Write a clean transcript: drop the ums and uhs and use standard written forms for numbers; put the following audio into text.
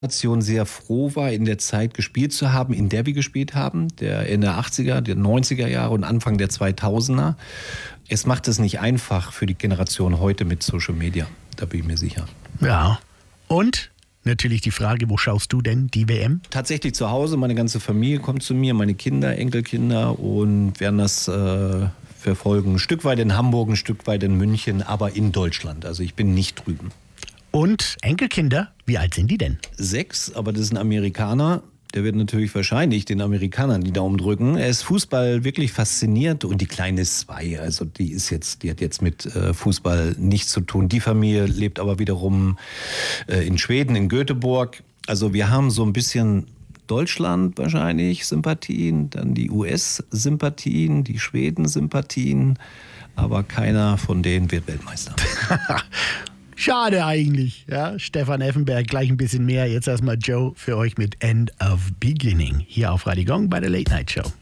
Nation sehr froh war, in der Zeit gespielt zu haben, in der wir gespielt haben, der in der 80er, der 90er Jahre und Anfang der 2000er. Es macht es nicht einfach für die Generation heute mit Social Media, da bin ich mir sicher. Ja, und natürlich die Frage, wo schaust du denn die WM? Tatsächlich zu Hause, meine ganze Familie kommt zu mir, meine Kinder, Enkelkinder und werden das verfolgen. Ein Stück weit in Hamburg, ein Stück weit in München, aber in Deutschland. Also ich bin nicht drüben. Und Enkelkinder, wie alt sind die denn? 6, aber das ist ein Amerikaner. Der wird natürlich wahrscheinlich den Amerikanern die Daumen drücken. Er ist Fußball wirklich fasziniert und die Kleine ist 2. Also die hat jetzt mit Fußball nichts zu tun. Die Familie lebt aber wiederum in Schweden, in Göteborg. Also wir haben so ein bisschen Deutschland wahrscheinlich Sympathien, dann die US-Sympathien, die Schweden-Sympathien, aber keiner von denen wird Weltmeister. Schade eigentlich. Ja, Stefan Effenberg, gleich ein bisschen mehr. Jetzt erstmal Joe für euch mit End of Beginning. Hier auf Radio Gong bei der Late Night Show.